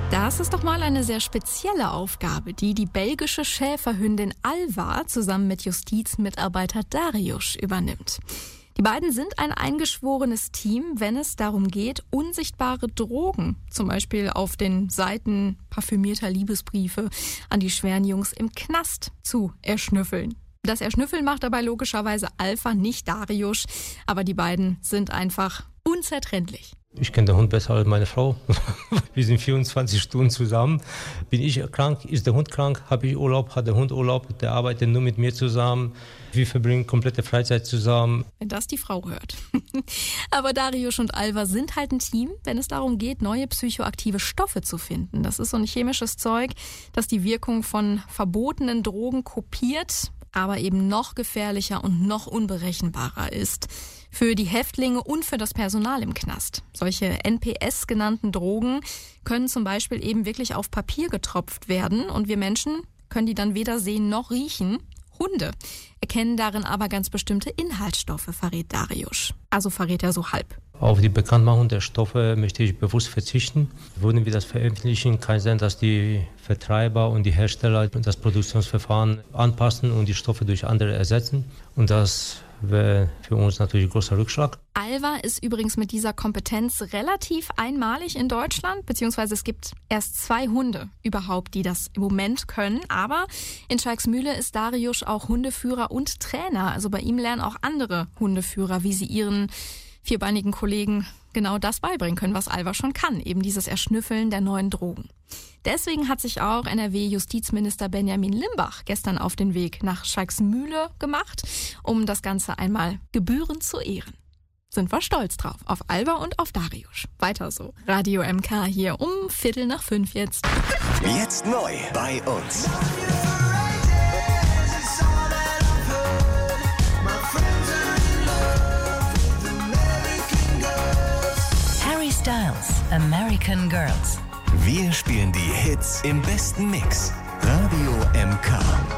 Das ist doch mal eine sehr spezielle Aufgabe, die die belgische Schäferhündin Alva zusammen mit Justizmitarbeiter Dariusz übernimmt. Die beiden sind ein eingeschworenes Team, wenn es darum geht, unsichtbare Drogen, zum Beispiel auf den Seiten parfümierter Liebesbriefe, an die schweren Jungs im Knast zu erschnüffeln. Das Erschnüffeln macht dabei logischerweise Alva, nicht Dariusz, aber die beiden sind einfach unzertrennlich. Ich kenne den Hund besser als meine Frau. Wir sind 24 Stunden zusammen. Bin ich krank, ist der Hund krank, habe ich Urlaub, hat der Hund Urlaub, der arbeitet nur mit mir zusammen. Wir verbringen komplette Freizeit zusammen. Wenn das die Frau hört. Aber Dariusz und Alva sind halt ein Team, wenn es darum geht, neue psychoaktive Stoffe zu finden. Das ist so ein chemisches Zeug, das die Wirkung von verbotenen Drogen kopiert, aber eben noch gefährlicher und noch unberechenbarer ist. Für die Häftlinge und für das Personal im Knast. Solche NPS genannten Drogen können zum Beispiel eben wirklich auf Papier getropft werden und wir Menschen können die dann weder sehen noch riechen. Hunde erkennen darin aber ganz bestimmte Inhaltsstoffe, verrät Dariusz. Also verrät er so halb. Auf die Bekanntmachung der Stoffe möchte ich bewusst verzichten. Würden wir das veröffentlichen, kann es sein, dass die Vertreiber und die Hersteller das Produktionsverfahren anpassen und die Stoffe durch andere ersetzen. Und das wäre für uns natürlich ein großer Rückschlag. Alva ist übrigens mit dieser Kompetenz relativ einmalig in Deutschland, beziehungsweise es gibt erst 2 Hunde überhaupt, die das im Moment können. Aber in Schalksmühle ist Dariusz auch Hundeführer und Trainer. Also bei ihm lernen auch andere Hundeführer, wie sie ihren vierbeinigen Kollegen genau das beibringen können, was Alva schon kann, eben dieses Erschnüffeln der neuen Drogen. Deswegen hat sich auch NRW-Justizminister Benjamin Limbach gestern auf den Weg nach Schalksmühle gemacht, um das Ganze einmal gebührend zu ehren. Sind wir stolz drauf, auf Alva und auf Dariusz. Weiter so. Radio MK hier um 4:45 jetzt. Jetzt neu bei uns. Harry Styles, American Girls. Wir spielen die Hits im besten Mix. Radio MK.